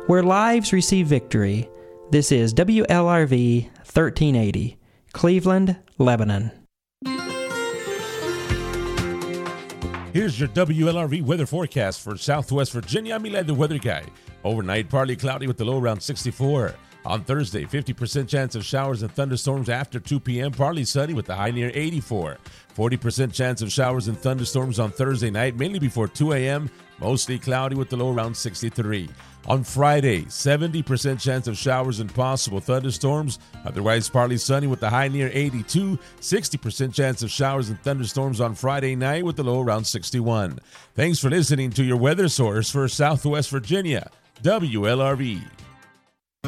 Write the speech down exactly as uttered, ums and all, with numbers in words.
where lives receive victory. This is W L R V thirteen eighty, Cleveland, Lebanon. Here's your W L R V weather forecast for Southwest Virginia. I'm Eli, the weather guy. Overnight, partly cloudy with the low around sixty-four. On Thursday, fifty percent chance of showers and thunderstorms after two p.m., partly sunny with the high near eighty-four. forty percent chance of showers and thunderstorms on Thursday night, mainly before two a.m., mostly cloudy with the low around sixty-three. On Friday, seventy percent chance of showers and possible thunderstorms, otherwise partly sunny with the high near eighty-two. sixty percent chance of showers and thunderstorms on Friday night with the low around sixty-one. Thanks for listening to your weather source for Southwest Virginia, W L R V.